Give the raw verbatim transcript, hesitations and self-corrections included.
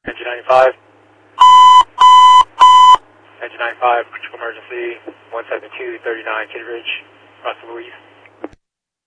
Engine ninety-five. Engine ninety-five, emergency, one seven two, thirty-nine Kid Ridge, across the Louise.